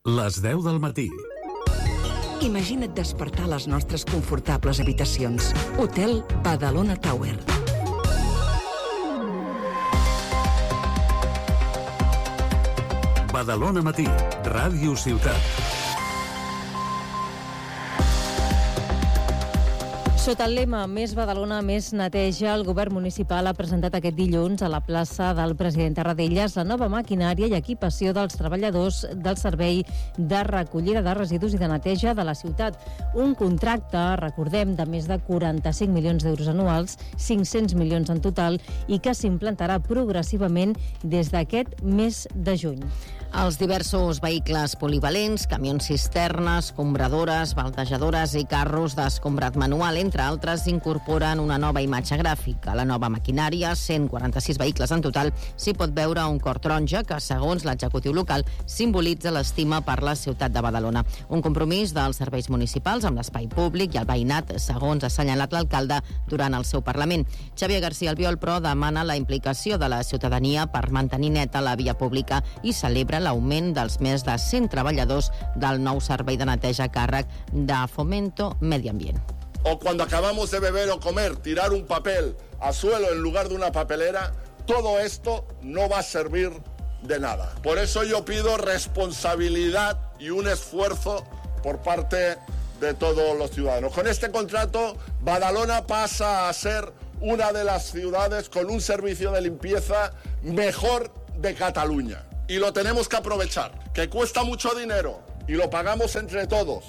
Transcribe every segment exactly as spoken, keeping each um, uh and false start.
Les deu del matí. Imagina't despertar a les nostres confortables habitacions. Hotel Badalona Tower. Badalona Matí, Ràdio Ciutat. Sota el lema Més Badalona, més neteja, el govern municipal ha presentat aquest dilluns a la plaça del president Tarradellas la nova maquinària i equipació dels treballadors del servei de recollida de residus i de neteja de la ciutat. Un contracte, recordem, de més de quaranta-cinc milions d'euros anuals, cinc-cents milions en total, i que s'implantarà progressivament des d'aquest mes de juny. Els diversos vehicles polivalents, camions cisternes, escombradores, baltejadores i carros d'escombrat manual, entre altres, incorporen una nova imatge gràfica. La nova maquinària, cent quaranta-sis vehicles en total, s'hi pot veure un cor taronja que, segons l'executiu local, simbolitza l'estima per la ciutat de Badalona. Un compromís dels serveis municipals amb l'espai públic i el veïnat, segons ha assenyalat l'alcalde durant el seu Parlament. Xavier García Albiol, però, demana la implicació de la ciutadania per mantenir neta la via pública i celebra l'augment dels més de cent treballadors del nou servei de neteja a càrrec de Fomento Medio Ambient. O cuando acabamos de beber o comer, tirar un papel al suelo en lugar de una papelera, todo esto no va a servir de nada. Por eso yo pido responsabilidad y un esfuerzo por parte de todos los ciudadanos. Con este contrato, Badalona pasa a ser una de las ciudades con un servicio de limpieza mejor de Cataluña. Y lo tenemos que aprovechar, que cuesta mucho dinero y lo pagamos entre todos.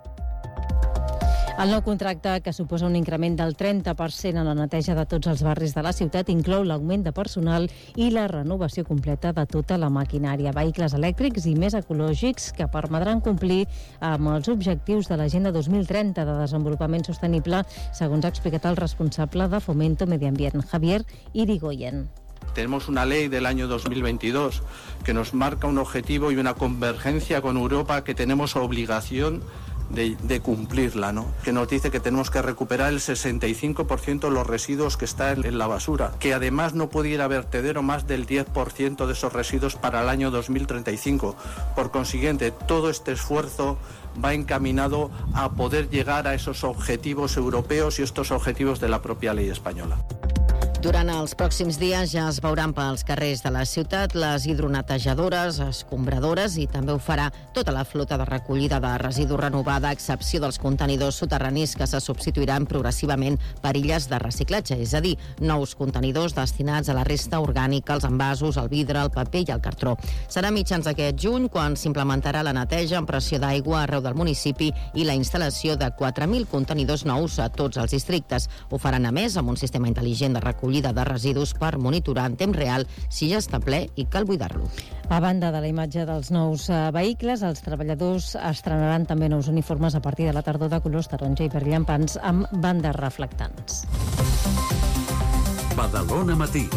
El nou contracte, que suposa un increment del trenta per cent en la neteja de tots els barris de la ciutat, inclou l'augment de personal i la renovació completa de tota la maquinària. Vehicles elèctrics i més ecològics que permetran complir amb els objectius de l'Agenda dos mil trenta de desenvolupament sostenible, segons ha explicat el responsable de Fomento Medio Ambient, Javier Irigoyen. Tenemos una ley del año dos mil veintidós que nos marca un objetivo y una convergencia con Europa que tenemos obligación de, de cumplirla, ¿no? Que nos dice que tenemos que recuperar el sesenta y cinco por ciento de los residuos que están en la basura, que además no puede ir a vertedero más del diez por ciento de esos residuos para el año dos mil treinta y cinco. Por consiguiente, todo este esfuerzo va encaminado a poder llegar a esos objetivos europeos y estos objetivos de la propia ley española. Durant els pròxims dies ja es veuran pels carrers de la ciutat les hidronetejadores, escombradores, i també ho farà tota la flota de recollida de residus renovada, a excepció dels contenidors soterranis que se substituiran progressivament per illes de reciclatge, és a dir, nous contenidors destinats a la resta orgànica, els envasos, el vidre, el paper i el cartró. Serà mitjans d'aquest juny quan s'implementarà la neteja amb pressió d'aigua arreu del municipi i la instal·lació de quatre mil contenidors nous a tots els districtes. Ho faran, a més, amb un sistema intel·ligent de recollida de residus per monitorar en temps real si ja està ple i cal buidar-lo. A banda de la imatge dels nous eh, vehicles, els treballadors estrenaran també nous uniformes a partir de la tardor de colors taronja i verllampants amb bandes reflectants. Badalona Matí.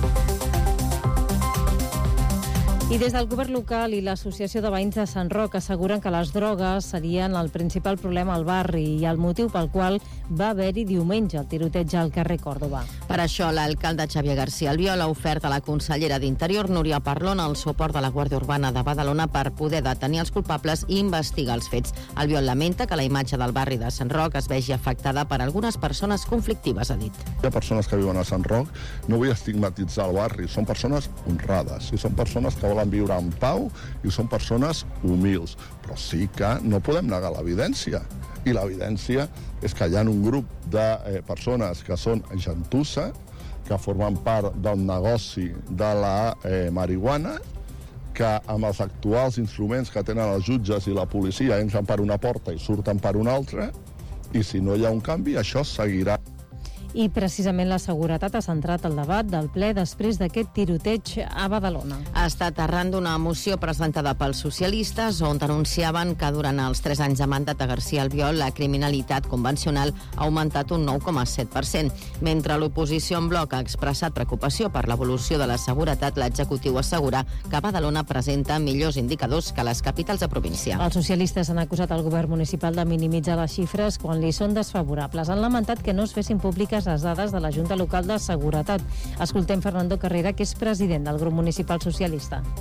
I des del govern local i l'Associació de Veïns de Sant Roc asseguren que les drogues serien el principal problema al barri i el motiu pel qual va haver-hi diumenge el tiroteig al carrer Còrdova. Per això, l'alcalde Xavier García Albiol ha ofert a la consellera d'Interior, Núria Parlon, el suport de la Guàrdia Urbana de Badalona per poder detenir els culpables i investigar els fets. Albiol lamenta que la imatge del barri de Sant Roc es vegi afectada per algunes persones conflictives, ha dit. Hi ha persones que viuen a Sant Roc, no vull estigmatitzar el barri, són persones honrades i són persones que volen viure en pau i són persones humils, però sí que no podem negar l'evidència, i l'evidència és que hi ha un grup de eh, persones que són gentussa, que formen part del negoci de la eh, marihuana, que amb els actuals instruments que tenen els jutges i la policia entren per una porta i surten per una altra, i si no hi ha un canvi, això seguirà. I precisament la seguretat ha centrat el debat del ple després d'aquest tiroteig a Badalona. Ha estat arran d'una moció presentada pels socialistes on denunciaven que durant els tres anys de mandat de García Albiol la criminalitat convencional ha augmentat un nou coma set per cent. Mentre l'oposició en bloc ha expressat preocupació per l'evolució de la seguretat, l'executiu assegura que Badalona presenta millors indicadors que les capitals de província. Els socialistes han acusat el govern municipal de minimitzar les xifres quan li són desfavorables. Han lamentat que no es fessin públiques les dades de la Junta Local de Seguretat. Escoltem Fernando Carrera, que és president del grup municipal socialista.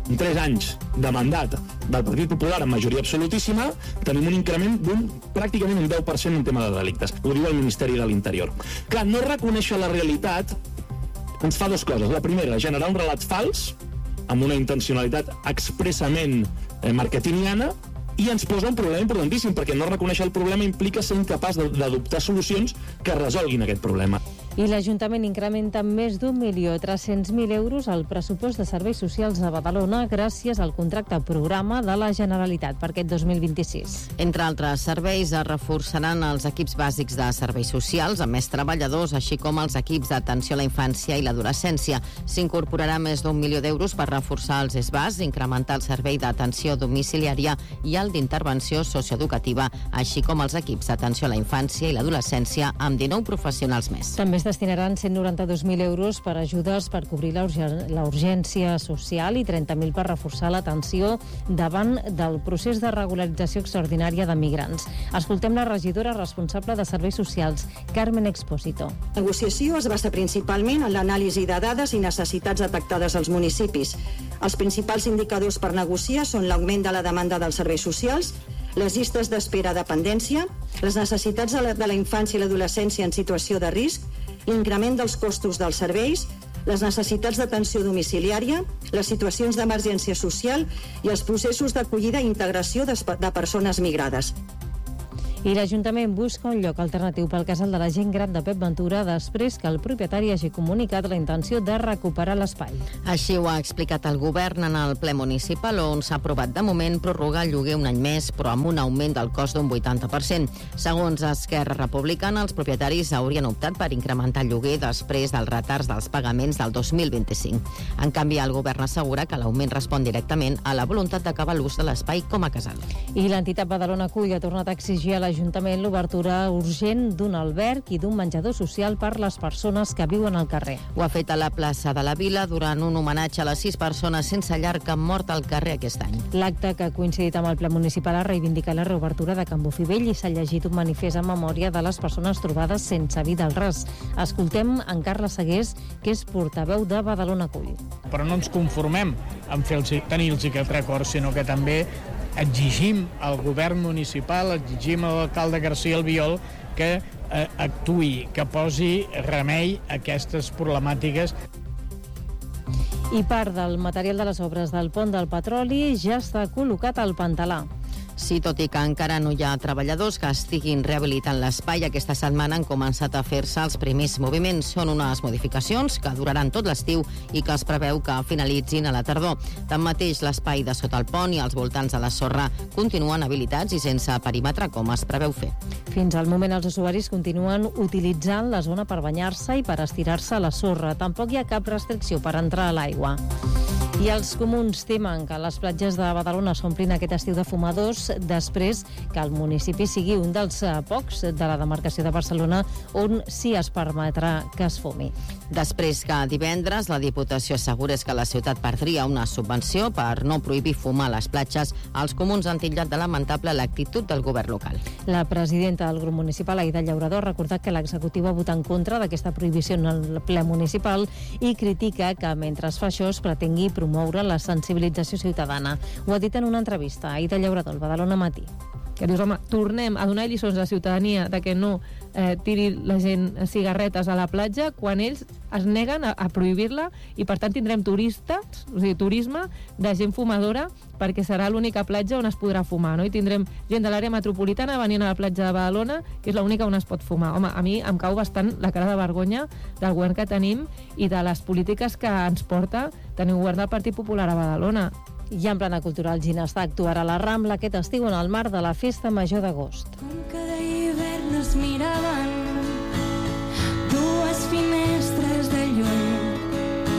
en tres anys de mandat del Partit Popular amb majoria absolutíssima, tenim un increment d'un pràcticament un deu per cent en tema de delictes. Ho diu el Ministeri de l'Interior. Clar, no reconèixer la realitat ens fa dues coses. La primera, generar un relat fals, amb una intencionalitat expressament eh, marketingiana, i ens posa un problema importantíssim, perquè no reconèixer el problema implica ser incapaç d'adoptar solucions que resolguin aquest problema. I l'Ajuntament incrementa més d'un milió tres-cents mil euros el pressupost de serveis socials a Badalona gràcies al contracte programa de la Generalitat per aquest dos mil vint-i-sis. Entre altres serveis, es reforçaran els equips bàsics de serveis socials amb més treballadors, així com els equips d'atenció a la infància i l'adolescència. S'incorporarà més d'un milió d'euros per reforçar els E S B A S, incrementar el servei d'atenció domiciliària i el d'intervenció socioeducativa, així com els equips d'atenció a la infància i l'adolescència amb dinou professionals més. També es destinaran cent noranta-dos mil euros per ajudes per cobrir la urgència social i trenta mil per reforçar l'atenció davant del procés de regularització extraordinària de migrants. Escoltem la regidora responsable de Serveis Socials, Carmen Expósito. La negociació es basa principalment en l'anàlisi de dades i necessitats detectades als municipis. Els principals indicadors per negociar són l'augment de la demanda dels serveis socials, les llistes d'espera a dependència, les necessitats de la, de la infància i l'adolescència en situació de risc, l'increment dels costos dels serveis, les necessitats d'atenció domiciliària, les situacions d'emergència social i els processos d'acollida i integració de, de persones migrades. I l'Ajuntament busca un lloc alternatiu pel casal de la gent gran de Pep Ventura després que el propietari hagi comunicat la intenció de recuperar l'espai. Així ho ha explicat el govern en el ple municipal, on s'ha aprovat de moment prorrogar el lloguer un any més, però amb un augment del cost d'un vuitanta per cent. Segons Esquerra Republicana, els propietaris haurien optat per incrementar el lloguer després dels retards dels pagaments del dos mil vint-i-cinc. En canvi, el govern assegura que l'augment respon directament a la voluntat d'acabar l'ús de l'espai com a casal. I l'entitat Badalona Acull ha tornat a exigir a l'Ajuntament l'obertura urgent d'un alberg i d'un menjador social per les persones que viuen al carrer. Ho ha fet a la plaça de la Vila durant un homenatge a les sis persones sense llar que han mort al carrer aquest any. L'acte, que ha coincidit amb el ple municipal, ha reivindicat la reobertura de Can Bofivell i s'ha llegit un manifest en memòria de les persones trobades sense vida al ras. Escoltem en Carles Segués, que és portaveu de Badalona Acull. Però no ens conformem en fer-los tenir-los aquest record, sinó que també exigim al govern municipal, exigim a l'alcalde García Albiol que eh, actuï, que posi remei a aquestes problemàtiques. I part del material de les obres del pont del Petroli ja està col·locat al Pantalà. Sí, tot i que encara no hi ha treballadors que estiguin rehabilitant l'espai, aquesta setmana han començat a fer-se els primers moviments. Són unes modificacions que duraran tot l'estiu i que es preveu que finalitzin a la tardor. Tanmateix, l'espai de sota el pont i els voltants de la sorra continuen habilitats i sense perímetre, com es preveu fer. Fins al moment, els usuaris continuen utilitzant la zona per banyar-se i per estirar-se a la sorra. Tampoc hi ha cap restricció per entrar a l'aigua. I els comuns temen que les platges de Badalona s'omplin aquest estiu de fumadors després que el municipi sigui un dels pocs de la demarcació de Barcelona on sí es permetrà que es fumi. Després que divendres la Diputació assegurés que la ciutat perdria una subvenció per no prohibir fumar a les platges, els comuns han titllat de lamentable l'actitud del govern local. La presidenta del grup municipal, Aida Llaurador, ha recordat que l'executiu va votar en contra d'aquesta prohibició en el ple municipal i critica que mentre es fa això es pretengui promoure la sensibilització ciutadana. Ho ha dit en una entrevista a Aida Llaurador, al Badalona Matí. Que dius, home, tornem a donar lliçons a la ciutadania de que no eh, tiri la gent cigarretes a la platja quan ells es neguen a, a prohibir-la i per tant tindrem turistes, o sigui, turisme de gent fumadora perquè serà l'única platja on es podrà fumar, no? I tindrem gent de l'àrea metropolitana venint a la platja de Badalona, que és l'única on es pot fumar. Home, a mi em cau bastant la cara de vergonya del govern que tenim i de les polítiques que ens porta tenir un govern del Partit Popular a Badalona. I en plana cultural, Ginestar actuarà a la Rambla aquest estiu en el marc de la Festa Major d'agost. Com cada hivern es miraven dues finestres de llum.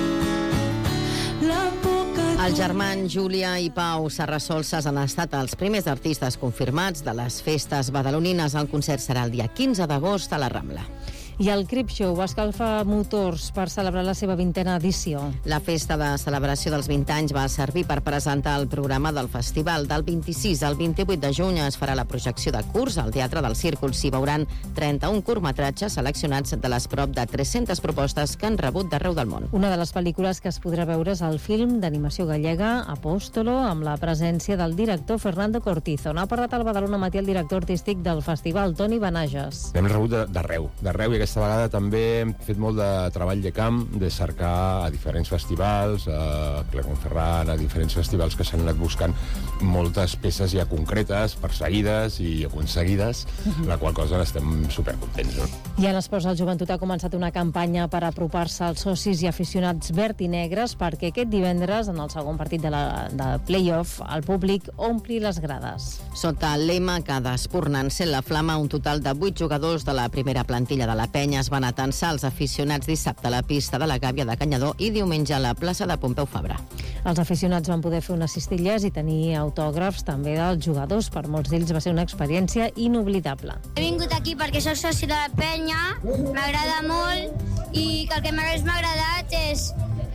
La poca... Els germans Júlia i Pau Serrasolses han estat els primers artistes confirmats de les festes badalonines. El concert serà el dia quinze d'agost a la Rambla. I el Crip Show va escalfar motors per celebrar la seva vintena edició. La festa de celebració dels vint anys va servir per presentar el programa del festival. Del vint-i-sis al vint-i-vuit de juny es farà la projecció de curs al Teatre del Círcul. S'hi veuran trenta-un curtmetratges seleccionats de les prop de tres-centes propostes que han rebut d'arreu del món. Una de les pel·lícules que es podrà veure és el film d'animació gallega Apóstolo, amb la presència del director Fernando Cortizo. N'ha parlat al Badalona Matí el director artístic del festival, Toni Benages. Hem rebut d'arreu, d'arreu, i aquesta vegada també hem fet molt de treball de camp, de cercar a diferents festivals, a Clermont-Ferrand, a diferents festivals que s'han anat buscant moltes peces ja concretes, perseguides i aconseguides, la qual cosa estem supercontents. No? I en esports, el Joventut ha començat una campanya per apropar-se als socis i aficionats verd i negres perquè aquest divendres, en el segon partit de, la, de play-off, el públic ompli les grades. Sota el lema que d'espurna encén la flama, un total de vuit jugadors de la primera plantilla de la penya es van atensar els aficionats dissabte a la pista de la Gàbia de Canyadó i diumenge a la plaça de Pompeu Fabra. Els aficionats van poder fer unes cistilles i tenir autògrafs també dels jugadors. Per molts d'ells va ser una experiència inoblidable. He vingut aquí perquè soc soci de la penya, m'agrada molt i que el que més m'ha agradat és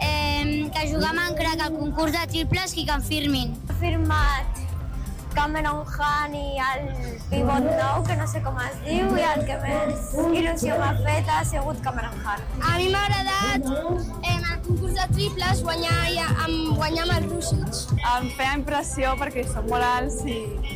eh, que jugam en crack al concurs de triples i que em firmin. He firmat Cameron Hahn i el pivot nou, que no sé com es diu, i el que més il·lusió m'ha fet ha sigut Cameron Hahn. A mi m'ha agradat eh, en el concurs de triples guanyar, ja, amb, guanyar amb els rússics. Em feia impressió perquè són molt alts i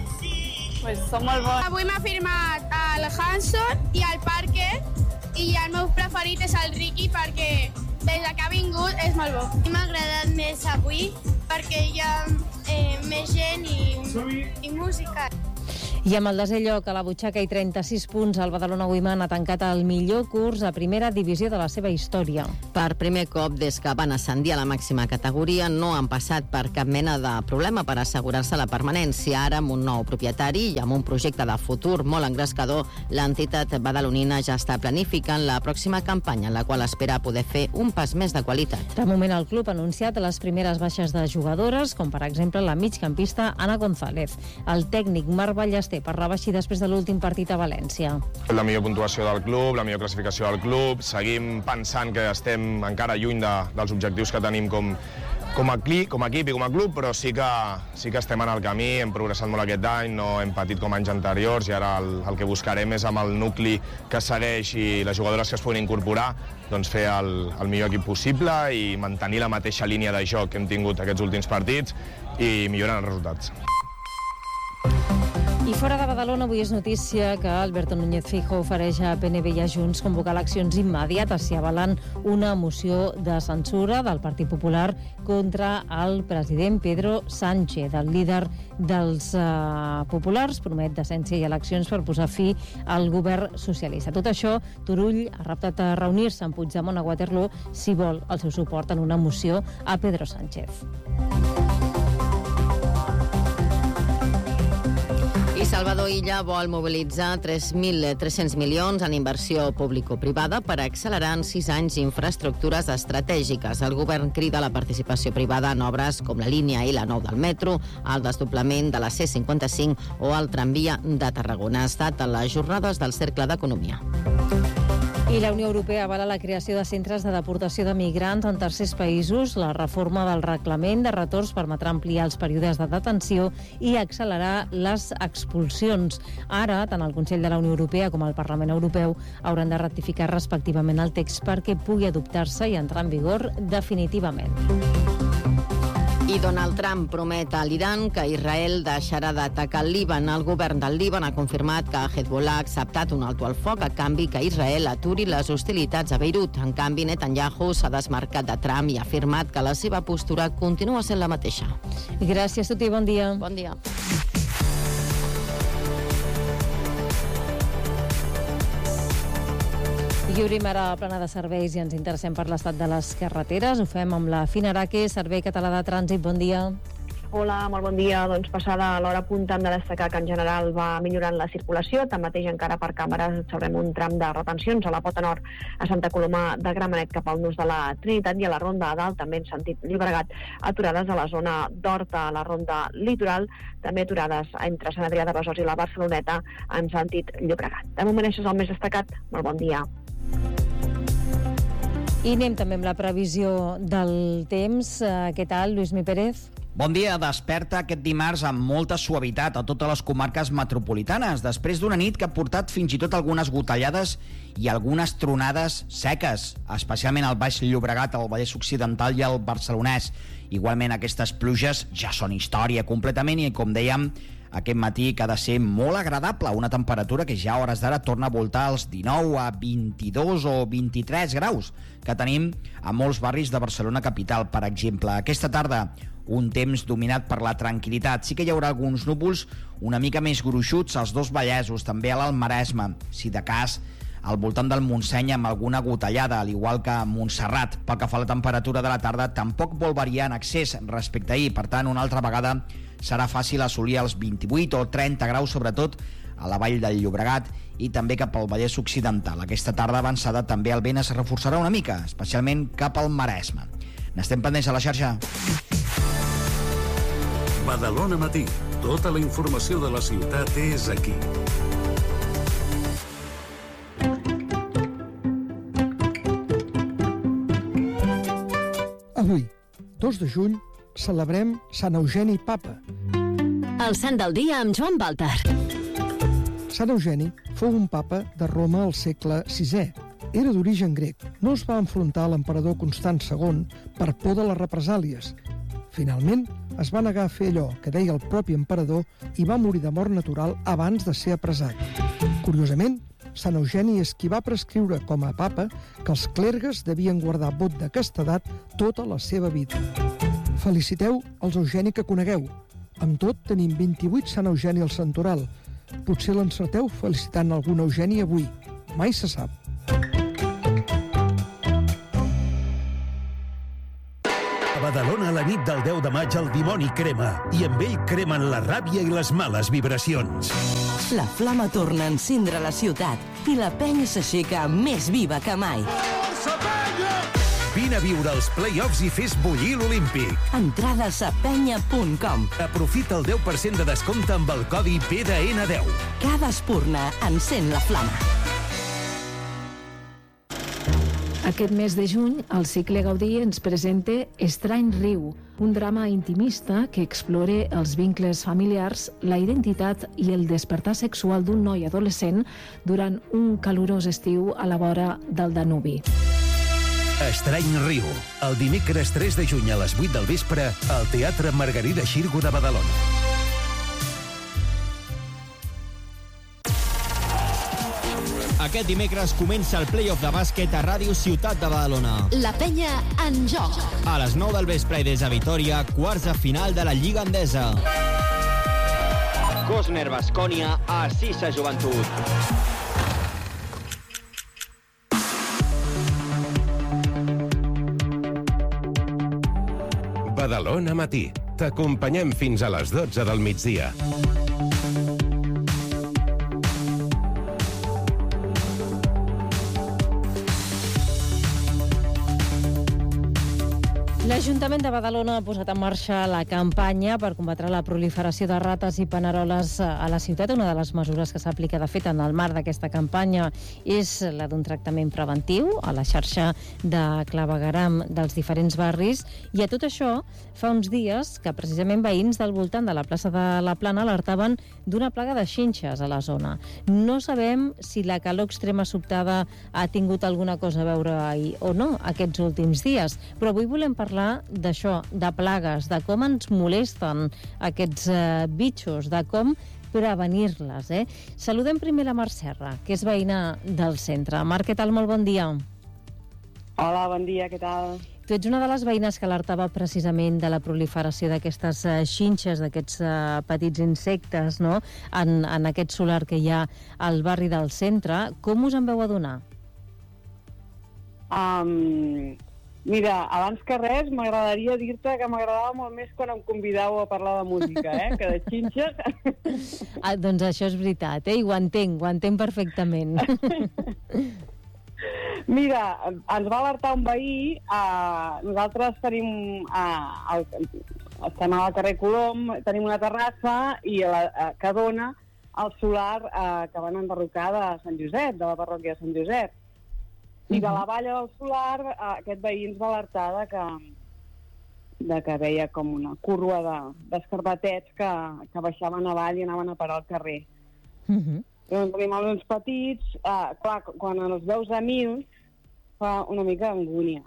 pues, són molt bons. Avui m'ha firmat el Hanson i el Parker i el meu preferit és el Ricky perquè des que ha vingut és molt bo. A mi m'ha agradat més avui perquè hi ha eh, més gent i, i música. I amb el desè lloc a la butxaca i trenta-sis punts, el Badalona Women ha tancat el millor curs a primera divisió de la seva història. Per primer cop des que van ascendir a la màxima categoria no han passat per cap mena de problema per assegurar-se la permanència. Ara, amb un nou propietari i amb un projecte de futur molt engrescador, l'entitat badalonina ja està planificant la pròxima campanya, en la qual espera poder fer un pas més de qualitat. De moment, el club ha anunciat les primeres baixes de jugadores, com per exemple la migcampista Ana González. El tècnic Marc Ballester per rebaixir després de l'últim partit a València. La millor puntuació del club, la millor classificació del club, seguim pensant que estem encara lluny de, dels objectius que tenim com, com, a cli, com a equip i com a club, però sí que, sí que estem en el camí, hem progressat molt aquest any, no hem patit com anys anteriors i ara el, el que buscarem és amb el nucli que segueix i les jugadores que es puguin incorporar, doncs fer el, el millor equip possible i mantenir la mateixa línia de joc que hem tingut aquests últims partits i millorar els resultats. I fora de Badalona, avui és notícia que Alberto Núñez Feijóo ofereix a P N V i a Junts convocar eleccions immediates si avalen una moció de censura del Partit Popular contra el president Pedro Sánchez. El líder dels uh, populars promet decència i eleccions per posar fi al govern socialista. Tot això, Turull ha reptat a reunir-se amb Puigdemont a Waterloo si vol el seu suport en una moció a Pedro Sánchez. I Salvador Illa vol mobilitzar tres mil tres-cents milions en inversió público-privada per accelerar en sis anys infraestructures estratègiques. El govern crida la participació privada en obres com la línia L nou del metro, el desdoblament de la C cinquanta-cinc o el tramvia de Tarragona. Ha estat a les jornades del Cercle d'Economia. I la Unió Europea avala la creació de centres de deportació de migrants en tercers països. La reforma del reglament de retorns permetrà ampliar els períodes de detenció i accelerar les expulsions. Ara, tant el Consell de la Unió Europea com el Parlament Europeu hauran de ratificar respectivament el text perquè pugui adoptar-se i entrar en vigor definitivament. I Donald Trump promet a l'Iran que Israel deixarà d'atacar el Líban. El govern del Líban ha confirmat que Hezbollah ha acceptat un alto al foc a canvi que Israel aturi les hostilitats a Beirut. En canvi, Netanyahu s'ha desmarcat de Trump i ha afirmat que la seva postura continua sent la mateixa. Gràcies, Tuti, bon dia. Bon dia. I obrim ara a plana de serveis i ens interessem per l'estat de les carreteres. Ho fem amb la Finaraque, Servei Català de Trànsit. Bon dia. Hola, molt bon dia. Doncs passada l'hora punta hem de destacar que en general va millorant la circulació. Tanmateix encara per càmeres observem un tram de retencions a la pota nord a Santa Coloma de Gramenet cap al nus de la Trinitat i a la Ronda a dalt, també en sentit Llobregat, aturades a la zona d'Horta, a la Ronda Litoral, també aturades entre Sant Adrià de Besòs i la Barceloneta en sentit Llobregat. De moment això és el més destacat. Molt bon dia. I anem també amb la previsió del temps. Uh, què tal, Lluís Mi Pérez? Bon dia, desperta aquest dimarts amb molta suavitat a totes les comarques metropolitanes, després d'una nit que ha portat fins i tot algunes gotellades i algunes tronades seques, especialment al Baix Llobregat, al Vallès Occidental i al Barcelonès. Igualment, aquestes pluges ja són història completament i, com dèiem, aquest matí que ha de ser molt agradable, una temperatura que ja a hores d'ara torna a voltar als dinou a vint-i-dos o vint-i-tres graus que tenim a molts barris de Barcelona capital, per exemple. Aquesta tarda, un temps dominat per la tranquil·litat. Sí que hi haurà alguns núvols una mica més gruixuts als dos Vallesos, també a l'Alt Maresme, si de cas al voltant del Montseny amb alguna gotellada, al igual que a Montserrat. Pel que fa a la temperatura de la tarda, tampoc vol variar en excés respecte a ahir, per tant, una altra vegada serà fàcil assolir els vint-i-vuit o trenta graus, sobretot a la vall del Llobregat i també cap al Vallès Occidental. Aquesta tarda avançada també el vent es reforçarà una mica, especialment cap al Maresme. N'estem pendents a la xarxa. Badalona Matí. Tota la informació de la ciutat és aquí. Avui, dos de juny, celebrem Sant Eugeni Papa. El sant del dia amb Joan Baltar. Sant Eugeni fou un papa de Roma al segle sisè. Era d'origen grec. No es va enfrontar a l'emperador Constant segon per por de les represàlies. Finalment, es va negar a fer allò que deia el propi emperador i va morir de mort natural abans de ser apressat. Curiosament, Sant Eugeni és qui va prescriure com a papa que els clergues devien guardar vot de castedat tota la seva vida. Feliciteu els Eugeni que conegueu. Amb tot, tenim vint-i-vuit Sant Eugeni al santoral. Potser l'encerteu felicitant algun Eugeni avui. Mai se sap. A Badalona, la nit del deu de maig, el dimoni crema, i amb ell cremen la ràbia i les males vibracions. La flama torna a encendre la ciutat i la penya s'aixeca més viva que mai. Vine a viure els play-offs i fes bullir l'Olímpic. Entrades a penya punt com. Aprofita el deu per cent de descompte amb el codi P D N deu. Cada espurna encén la flama. Aquest mes de juny, el cicle Gaudí ens presenta Estrany riu, un drama intimista que explora els vincles familiars, la identitat i el despertar sexual d'un noi adolescent durant un calorós estiu a la vora del Danubi. Estrany riu, el dimecres tres de juny a les vuit del vespre al Teatre Margarida Xirgo de Badalona. Aquest dimecres comença el play-off de bàsquet a Ràdio Ciutat de Badalona. La penya en joc. A les nou del vespre i des de Vitòria, quarts de final de la Lliga Endesa. Cosner Baskonia a Cissa Joventut. Badalona Matí. T'acompanyem fins a les dotze del migdia. L'Ajuntament de Badalona ha posat en marxa la campanya per combatre la proliferació de rates i paneroles a la ciutat. Una de les mesures que s'aplica, de fet, en el marc d'aquesta campanya és la d'un tractament preventiu a la xarxa de clavegueram dels diferents barris. I a tot això, fa uns dies que precisament veïns del voltant de la plaça de la Plana alertaven d'una plaga de xinxes a la zona. No sabem si la calor extrema sobtada ha tingut alguna cosa a veure-hi o no aquests últims dies, però avui volem parlar d'això, de plagues, de com ens molesten aquests eh, bitxos, de com prevenir-les. Eh? Saludem primer la Mar Serra, que és veïna del centre. Mar, què tal? Molt bon dia. Hola, bon dia, què tal? Tu ets una de les veïnes que alertava precisament de la proliferació d'aquestes uh, xinxes, d'aquests uh, petits insectes, no?, en, en aquest solar que hi ha al barri del centre. Com us en veu adonar? Um, mira, abans que res, m'agradaria dir-te que m'agradava molt més quan em convidàveu a parlar de música, eh?, que de xinxes. Ah, doncs això és veritat, eh? I ho entenc, ho entenc perfectament. Mira, ens va alertar un veí, eh, nosaltres tenim, eh, el, estem al carrer Colom, tenim una terrassa i la, eh, que dona al solar eh, que van enderrocar de Sant Josep, de la parròquia de Sant Josep. I de la valla del solar, aquest veí ens va alertar de que, de que veia com una curva d'escarbatets de, que, que baixaven avall i anaven a parar al carrer. Uh-huh. Llavors tenim els petits, eh, clar, quan els veus a mil fa una mica d'angúnia.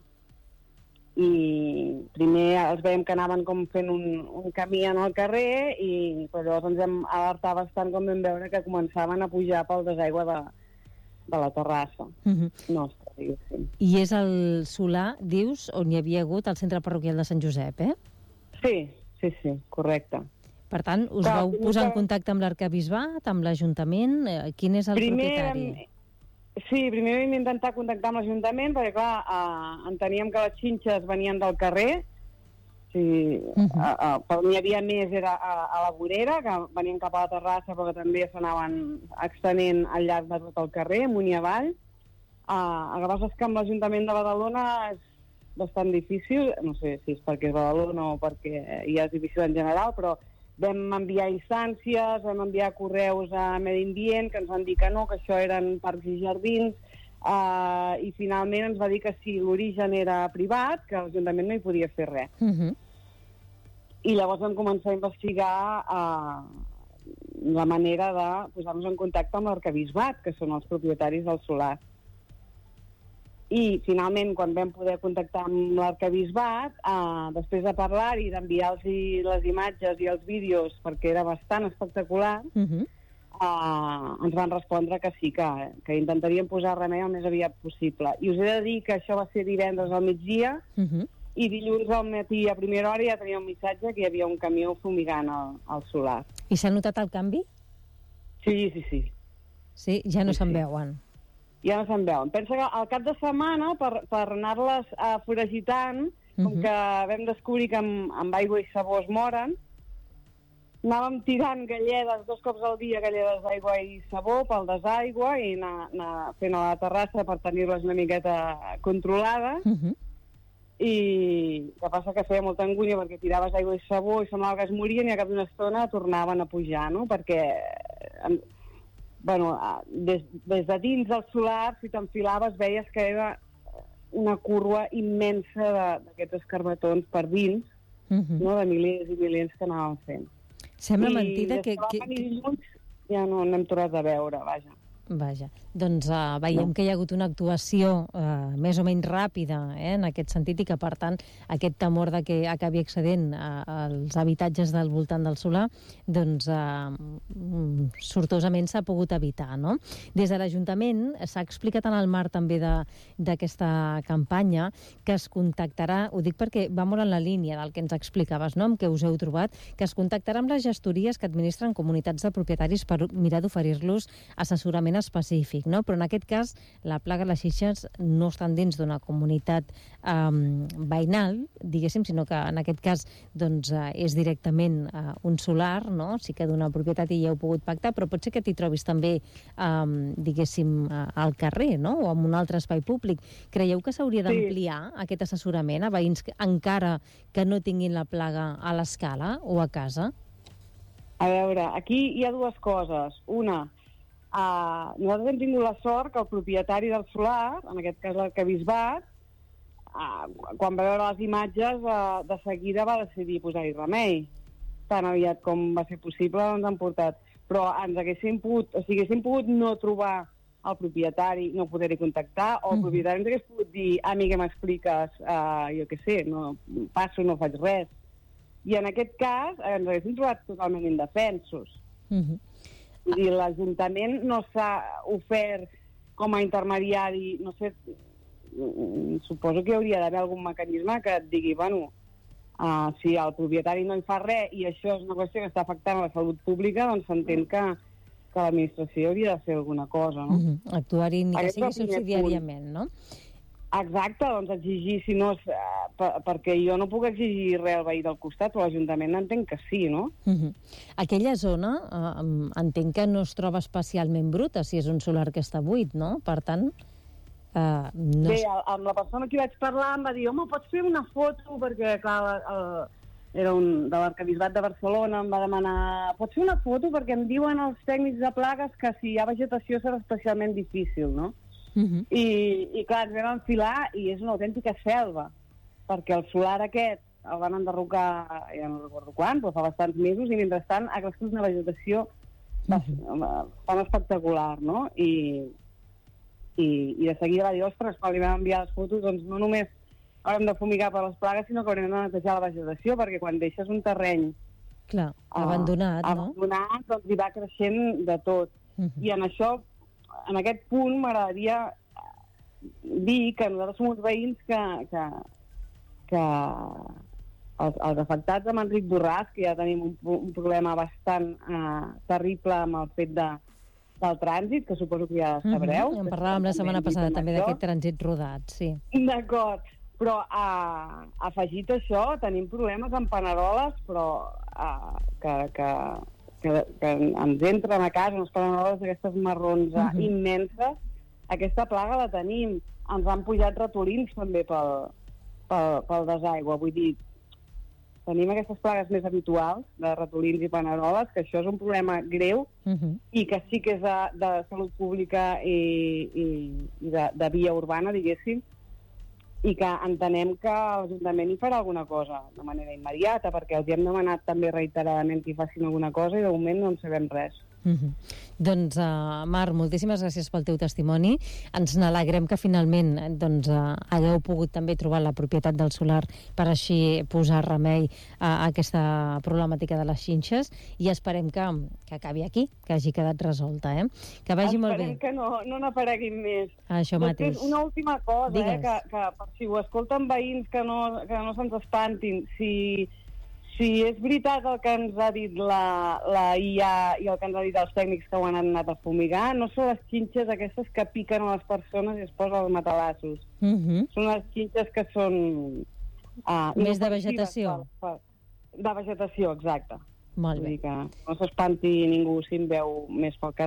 I primer els veiem que anaven com fent un, un camí en el carrer i però llavors ens vam alertar bastant com vam veure que començaven a pujar pel desaigua de, de la terrassa. Uh-huh. Nostra, diguéssim. I és el solar, dius, on hi havia hagut el centre parroquial de Sant Josep, eh? Sí, sí, sí, correcte. Per tant, us Clar, vau posar en que... contacte amb l'arquebisbat, amb l'Ajuntament? Quin és el primer, propietari? Sí, primer vam intentar contactar amb l'Ajuntament perquè, clar, eh, enteníem que les xinxes venien del carrer. Sí, uh -huh. a, a, per on hi havia més era a, a la vorera, que venien cap a la terrassa, però que també s'anaven extenent al llarg de tot el carrer, amunt i avall. Uh, el que passa és que amb l'Ajuntament de Badalona és bastant difícil, no sé si és perquè és Badalona o perquè ja és difícil en general, però vam enviar instàncies, vam enviar correus a Medi Ambient, que ens van dir que no, que això eren parcs i jardins, uh, i finalment ens va dir que si l'origen era privat, que l'Ajuntament no hi podia fer res. Uh -huh. I llavors vam començar a investigar uh, la manera de posar-nos en contacte amb l'arquebisbat, que són els propietaris del solar. I, finalment, quan vam poder contactar amb l'arquebisbat, eh, després de parlar i d'enviar-los les imatges i els vídeos, perquè era bastant espectacular, uh-huh. eh, ens van respondre que sí, que, que intentarien posar remei el més aviat possible. I us he de dir que això va ser divendres al migdia, uh-huh. i dilluns al matí a primera hora ja tenia un missatge que hi havia un camió fumigant al, al solar. I s'ha notat el canvi? Sí, sí, sí. Sí? Ja no sí, se'n sí. veuen? Ja no se'n veuen. Pensa que al cap de setmana, per, per anar-les uh, foragitant, com uh -huh. que vam descobrir que amb, amb aigua i sabó es moren, anàvem tirant galledes dos cops al dia, galledes d'aigua i sabó pel desaigua i anar, anar fent a la terrassa per tenir-les una miqueta controlades. Uh -huh. I el que passa que feia molta angúnia perquè tiraves aigua i sabó i semblava que es morien i a cap d'una estona tornaven a pujar, no? Perquè... En, bueno, des, des de dins del solar, si t'enfilaves, veies que era una curva immensa d'aquests escarbatons per dins, uh -huh. no?, de milers i milers que anàvem fent. Sembla I mentida que... que, que... Dilluns, ja no n'hem tornat a veure, vaja. Vaja, doncs uh, veiem no. que hi ha hagut una actuació uh, més o menys ràpida eh, en aquest sentit i que, per tant, aquest temor de que acabi accedent uh, als habitatges del voltant del solar, doncs uh, sortosament s'ha pogut evitar, no? Des de l'Ajuntament s'ha explicat en el marc també d'aquesta campanya que es contactarà, ho dic perquè va molt en la línia del que ens explicaves, no?, amb què us heu trobat, que es contactarà amb les gestories que administren comunitats de propietaris per mirar d'oferir-los assessorament específic, no? Però en aquest cas la plaga de les xinxes no estan dins d'una comunitat um, veïnal, diguéssim, sinó que en aquest cas doncs, uh, és directament uh, un solar, no? Sí que d'una propietat hi heu pogut pactar, però pot ser que t'hi trobis també, um, diguéssim, uh, al carrer, no? O en un altre espai públic. Creieu que s'hauria d'ampliar sí. aquest assessorament a veïns que, encara que no tinguin la plaga a l'escala o a casa? A veure, aquí hi ha dues coses. Una, Uh, nosaltres hem tingut la sort que el propietari del solar, en aquest cas l'arquebisbat, uh, quan va veure les imatges, uh, de seguida va decidir posar-hi remei. Tan aviat com va ser possible, doncs han portat. Però ens haguéssim pogut, o sigui, haguéssim pogut no trobar el propietari, no poder-hi contactar, o el mm. propietari ens hagués pogut dir, a mi què m'expliques, uh, jo què sé, no, passo, no faig res. I en aquest cas ens haguéssim trobat totalment indefensos. Mhm. Vull dir, l'Ajuntament no s'ha ofert com a intermediari, no sé, suposo que hi hauria d'haver algun mecanisme que et digui, bueno, uh, si el propietari no en fa res i això és una qüestió que està afectant la salut pública, doncs s'entén que, que l'administració hauria de fer alguna cosa, no? Mm-hmm. Actuar-hi ni que Aquest sigui subsidiàriament, no? Exacte, doncs exigir, si no, uh, per, perquè jo no puc exigir res al veí del costat, però l'Ajuntament entenc que sí, no? Uh-huh. Aquella zona, uh, entenc que no es troba especialment bruta, si és un solar que està buit, no? Per tant... Uh, no Bé, es... amb la persona que vaig parlar em va dir, home, pots fer una foto, perquè, clar, uh, era un de l'Arquebisbat de Barcelona, em va demanar, pots fer una foto perquè em diuen els tècnics de plagues que si hi ha vegetació serà especialment difícil, no? Uh-huh. I, I clar, ens vam enfilar i és una autèntica selva, perquè el solar aquest el van enderrocar, ja no recordo quan, però fa bastants mesos, i mentrestant ha crescut una vegetació uh-huh. tan espectacular, no? I, i, i de seguida va dir, ostres, quan li vam enviar les fotos, doncs no només haurem de fumigar per les plagues, sinó que haurem de netejar la vegetació, perquè quan deixes un terreny Clar, abandonat, uh, no? Abandonat, doncs hi va creixent de tot. Uh-huh. I en això, en aquest punt, m'agradaria dir que nosaltres som uns veïns que, que, que els, els afectats amb Enric Borràs, que ja tenim un, un problema bastant uh, terrible amb el fet de, del trànsit, que suposo que ja sabreu. Uh-huh. En parlàvem la setmana passada també d'aquest trànsit rodat, sí. D'acord. Però uh, afegit a això, tenim problemes amb paneroles, però uh, que, que, que, que ens entren a casa unes paneroles d'aquestes marrons uh, uh-huh. immenses. Aquesta plaga la tenim. Ens han pujat ratolins també pel, pel, pel desaigua. Vull dir, tenim aquestes plagues més habituals de ratolins i paneroles, que això és un problema greu uh-huh. i que sí que és de, de salut pública i, i, i de, de via urbana, diguéssim, i que entenem que l'Ajuntament hi farà alguna cosa de manera immediata, perquè els hem demanat també reiteradament que hi facin alguna cosa i de moment no en sabem res. Uh-huh. Doncs, uh, Mar, moltíssimes gràcies pel teu testimoni. Ens n'alegrem que finalment doncs, uh, hagueu pogut també trobar la propietat del solar per així posar remei a, a aquesta problemàtica de les xinxes i esperem que, que acabi aquí, que hagi quedat resolta. Eh? Que vagi esperem molt bé. Esperem que no, no n'apareguin més. Això mateix. Després, una última cosa, eh, que, que per si ho escolten veïns que no, que no se'ns espantin, si... Si és veritat el que ens ha dit la, la I A i el que ens ha dit els tècnics que ho han anat a fumigar, no són les xinxes aquestes que piquen a les persones i es posen els matalassos. Uh-huh. Són les xinxes que són... Uh, Més de vegetació. Per, per, de vegetació, exacte. Molt bé. Vull dir que no s'espanti ningú si en veu més pel carrer.